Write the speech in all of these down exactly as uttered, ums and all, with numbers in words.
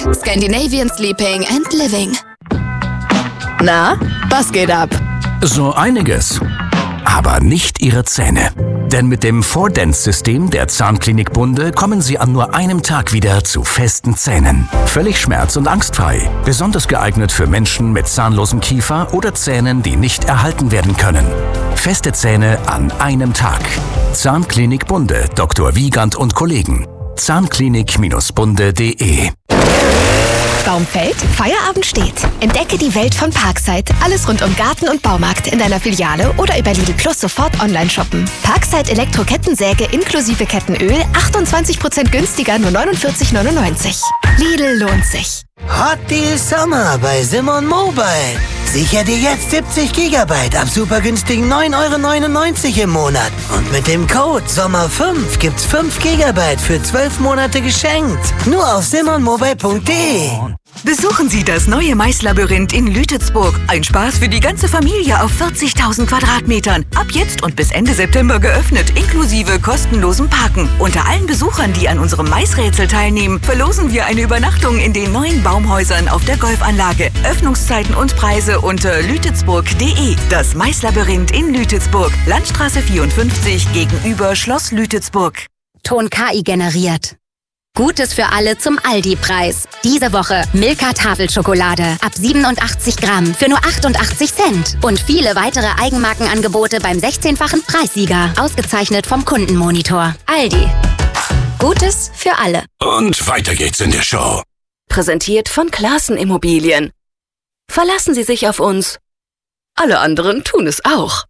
Scandinavian Sleeping and Living. Na, was geht ab? So einiges. Aber nicht Ihre Zähne. Denn mit dem four Dents-System der Zahnklinik Bunde kommen Sie an nur einem Tag wieder zu festen Zähnen. Völlig schmerz- und angstfrei. Besonders geeignet für Menschen mit zahnlosem Kiefer oder Zähnen, die nicht erhalten werden können. Feste Zähne an einem Tag. Zahnklinik Bunde, Doktor Wiegand und Kollegen. Zahnklinik Bunde punkt de. Baum fällt, Feierabend steht. Entdecke die Welt von Parkside. Alles rund um Garten und Baumarkt in deiner Filiale oder über Lidl Plus sofort online shoppen. Parkside Elektro-Kettensäge inklusive Kettenöl achtundzwanzig Prozent günstiger, nur neunundvierzig neunundneunzig. Lidl lohnt sich. Hot Deal Sommer bei Simon Mobile. Sicher dir jetzt siebzig Gigabyte ab super günstigen neun Euro neunundneunzig im Monat. Und mit dem Code Sommer fünf gibt's fünf Gigabyte für zwölf Monate geschenkt. Nur auf simon mobile punkt de. Besuchen Sie das neue Maislabyrinth in Lütetsburg. Ein Spaß für die ganze Familie auf vierzigtausend Quadratmetern. Ab jetzt und bis Ende September geöffnet, inklusive kostenlosem Parken. Unter allen Besuchern, die an unserem Maisrätsel teilnehmen, verlosen wir eine Übernachtung in den neuen Baumhäusern auf der Golfanlage. Öffnungszeiten und Preise unter lütetsburg punkt de. Das Maislabyrinth in Lütetsburg. Landstraße vierundfünfzig gegenüber Schloss Lütetsburg. Ton K I generiert. Gutes für alle zum Aldi-Preis. Diese Woche Milka Tafelschokolade ab siebenundachtzig Gramm für nur achtundachtzig Cent. Und viele weitere Eigenmarkenangebote beim sechzehnfachen Preissieger. Ausgezeichnet vom Kundenmonitor. Aldi. Gutes für alle. Und weiter geht's in der Show. Präsentiert von Classen Immobilien. Verlassen Sie sich auf uns. Alle anderen tun es auch.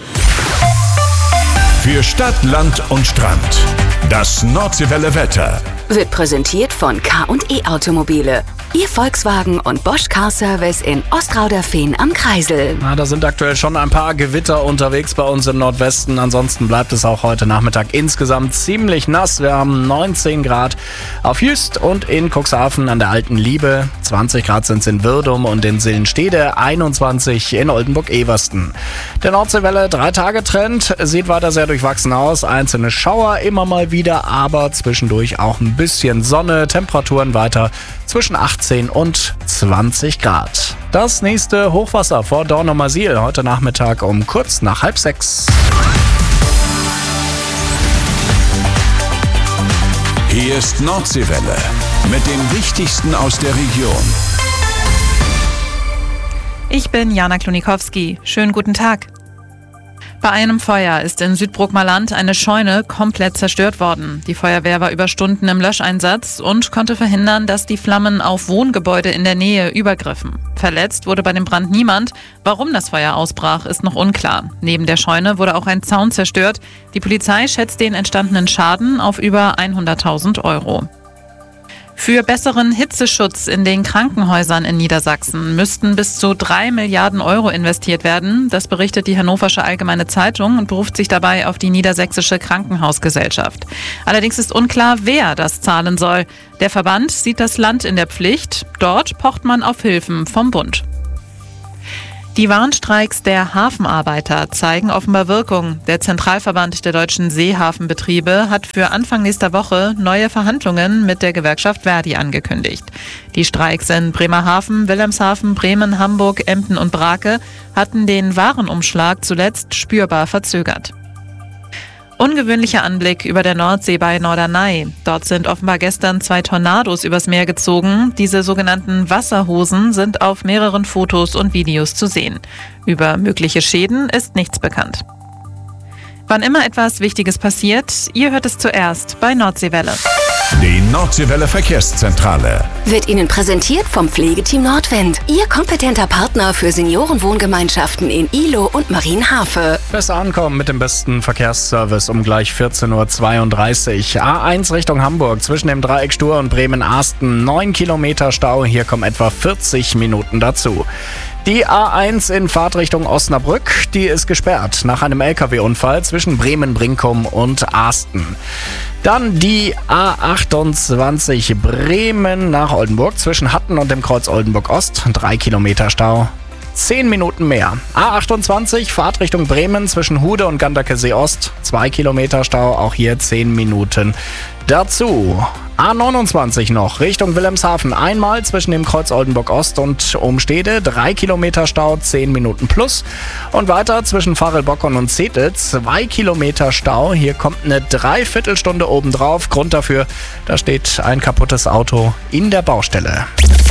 Für Stadt, Land und Strand. Das Nordseewelle Wetter Wird präsentiert von K und E Automobile. Ihr Volkswagen und Bosch Car Service in Ostrauderfehn am Kreisel. Na, da sind aktuell schon ein paar Gewitter unterwegs bei uns im Nordwesten. Ansonsten bleibt es auch heute Nachmittag insgesamt ziemlich nass. Wir haben neunzehn Grad auf Jüst und in Cuxhaven an der Alten Liebe. zwanzig Grad sind es in Würdum und in Sillenstede. einundzwanzig in Oldenburg-Eversten. Der Nordseewelle drei-Tage-Trend sieht weiter sehr durchwachsen aus. Einzelne Schauer immer mal wieder, aber zwischendurch auch ein bisschen Sonne. Temperaturen weiter zwischen achtzehn und zwanzig Grad. Das nächste Hochwasser vor Dornumersiel heute Nachmittag um kurz nach halb sechs. Hier ist Nordseewelle mit dem Wichtigsten aus der Region. Ich bin Jana Klonikowski. Schönen guten Tag. Bei einem Feuer ist in Südbruckmer Land eine Scheune komplett zerstört worden. Die Feuerwehr war über Stunden im Löscheinsatz und konnte verhindern, dass die Flammen auf Wohngebäude in der Nähe übergriffen. Verletzt wurde bei dem Brand niemand. Warum das Feuer ausbrach, ist noch unklar. Neben der Scheune wurde auch ein Zaun zerstört. Die Polizei schätzt den entstandenen Schaden auf über hunderttausend Euro. Für besseren Hitzeschutz in den Krankenhäusern in Niedersachsen müssten bis zu drei Milliarden Euro investiert werden. Das berichtet die Hannoversche Allgemeine Zeitung und beruft sich dabei auf die Niedersächsische Krankenhausgesellschaft. Allerdings ist unklar, wer das zahlen soll. Der Verband sieht das Land in der Pflicht. Dort pocht man auf Hilfen vom Bund. Die Warnstreiks der Hafenarbeiter zeigen offenbar Wirkung. Der Zentralverband der deutschen Seehafenbetriebe hat für Anfang nächster Woche neue Verhandlungen mit der Gewerkschaft Verdi angekündigt. Die Streiks in Bremerhaven, Wilhelmshaven, Bremen, Hamburg, Emden und Brake hatten den Warenumschlag zuletzt spürbar verzögert. Ungewöhnlicher Anblick über der Nordsee bei Norderney. Dort sind offenbar gestern zwei Tornados übers Meer gezogen. Diese sogenannten Wasserhosen sind auf mehreren Fotos und Videos zu sehen. Über mögliche Schäden ist nichts bekannt. Wann immer etwas Wichtiges passiert, ihr hört es zuerst bei Nordseewelle. Die Nordseewelle Verkehrszentrale Wird Ihnen präsentiert vom Pflegeteam Nordwind. Ihr kompetenter Partner für Seniorenwohngemeinschaften in Ihlow und Marienhafe. Besser ankommen mit dem besten Verkehrsservice um gleich vierzehn Uhr zweiunddreißig. A eins Richtung Hamburg zwischen dem Dreieck Stur und Bremen-Arsten. neun Kilometer Stau, hier kommen etwa vierzig Minuten dazu. Die A eins in Fahrtrichtung Osnabrück, die ist gesperrt nach einem L K W-Unfall zwischen Bremen-Brinkum und Arsten. Dann die A achtundzwanzig Bremen nach Oldenburg zwischen Hatten und dem Kreuz Oldenburg Ost. Drei Kilometer Stau. zehn Minuten mehr. A achtundzwanzig, Fahrt Richtung Bremen zwischen Hude und Ganderkesee Ost, zwei Kilometer Stau, auch hier zehn Minuten dazu. A neunundzwanzig noch, Richtung Wilhelmshaven, einmal zwischen dem Kreuz Oldenburg Ost und Umstede, drei Kilometer Stau, zehn Minuten plus. Und weiter zwischen Varelbockern und Zetel, zwei Kilometer Stau. Hier kommt eine Dreiviertelstunde obendrauf. Grund dafür, da steht ein kaputtes Auto in der Baustelle.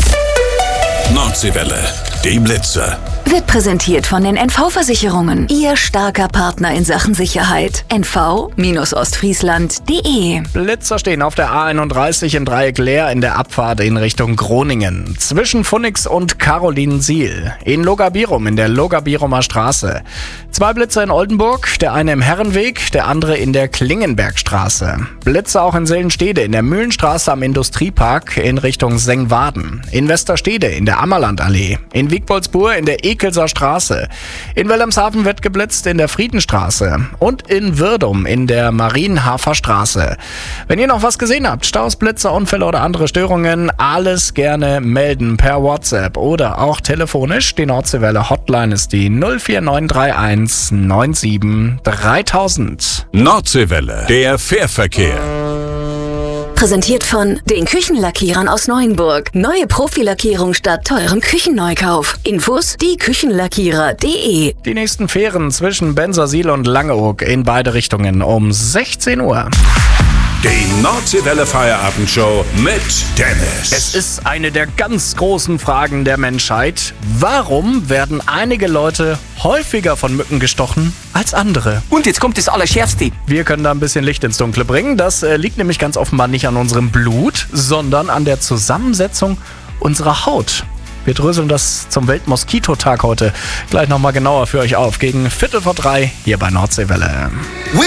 Nordseewelle, die Blitzer. Wird präsentiert von den N V-Versicherungen. Ihr starker Partner in Sachen Sicherheit. N V Ostfriesland Punkt de. Blitzer stehen auf der A einunddreißig in Dreieck Leer in der Abfahrt in Richtung Groningen. Zwischen Pfunix und Carolinensiel. In Logabirum in der Logabirumer Straße. Zwei Blitzer in Oldenburg, der eine im Herrenweg, der andere in der Klingenbergstraße. Blitzer auch in Sellenstede in der Mühlenstraße am Industriepark in Richtung Sengwaden. In Westerstede in der Ammerlandallee. In Wiegboldsburg in der Ekelser Straße. In Wilhelmshaven wird geblitzt in der Friedenstraße. Und in Wirdum in der Marienhafer Straße. Wenn ihr noch was gesehen habt, Staus, Blitzer, Unfälle oder andere Störungen, alles gerne melden per WhatsApp oder auch telefonisch. Die Nordseewelle Hotline ist die null vier neun drei eins neun sieben dreitausend. Nordseewelle, der Fährverkehr. Präsentiert von den Küchenlackierern aus Neuenburg. Neue Profilackierung statt teurem Küchenneukauf. Infos die Küchenlackierer Punkt de. Die nächsten Fähren zwischen Bensersiel und Langeoog in beide Richtungen um sechzehn Uhr. Die Nordseewelle Feierabendshow mit Dennis. Es ist eine der ganz großen Fragen der Menschheit. Warum werden einige Leute häufiger von Mücken gestochen als andere? Und jetzt kommt das Allerschärfste. Wir können da ein bisschen Licht ins Dunkle bringen. Das äh, liegt nämlich ganz offenbar nicht an unserem Blut, sondern an der Zusammensetzung unserer Haut. Wir dröseln das zum Weltmoskitotag heute gleich nochmal genauer für euch auf. Gegen Viertel vor drei hier bei Nordseewelle.